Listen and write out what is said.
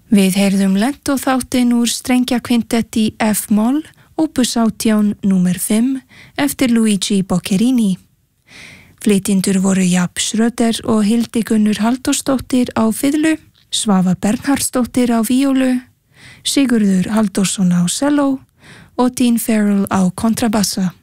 Við heyrðum Lento þáttinn úr strengjakvintetti F-moll, opus 18 nr. 5 eftir Luigi Boccherini. Flytjendur voru Japp Schröder og Hildigunnur Halldórsdóttir á fiðlu, Svava Bernhardsdóttir á víólu, Sigurður Halldórsson á selló og Dean Farrell á kontrabassa.